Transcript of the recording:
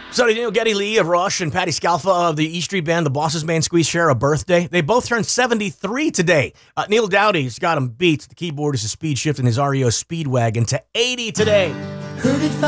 So did you know Geddy Lee of Rush and Patty Scalfa of the E Street Band, the Boss's Man Squeeze, share a birthday? They both turned 73 today. Neil Dowdy's got him beat. The keyboard is a speed shift in his REO Speedwagon to 80 today. Heard if